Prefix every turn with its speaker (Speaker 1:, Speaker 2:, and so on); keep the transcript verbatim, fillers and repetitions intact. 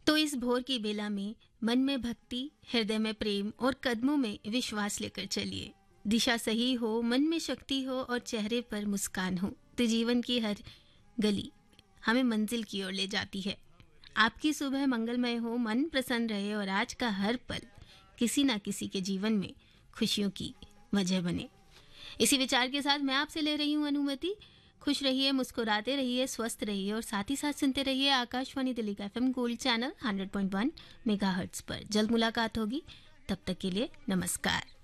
Speaker 1: तो इस भोर की बेला में मन में भक्ति, हृदय में प्रेम और कदमों में विश्वास लेकर चलिए। दिशा सही हो, मन में शक्ति हो और चेहरे पर मुस्कान हो तो जीवन की हर गली हमें मंजिल की ओर ले जाती है। आपकी सुबह मंगलमय हो, मन प्रसन्न रहे और आज का हर पल किसी ना किसी के जीवन में खुशियों की वजह बने। इसी विचार के साथ मैं आपसे ले रही हूँ अनुमति। खुश रहिए, मुस्कुराते रहिए, स्वस्थ रहिए और साथ ही साथ सुनते रहिए आकाशवाणी दिल्ली का FM gold channel hundred point one megahertz पर। जल्द मुलाकात होगी, तब तक के लिए नमस्कार।